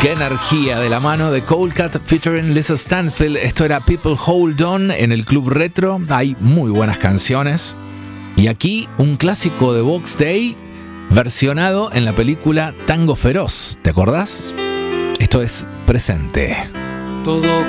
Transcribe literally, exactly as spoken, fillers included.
Qué energía de la mano de Cold Cut featuring Lisa Stansfield. Esto era People Hold On en el Club Retro. Hay muy buenas canciones. Y aquí un clásico de Box Day versionado en la película Tango Feroz. ¿Te acordás? Esto es Presente. Todo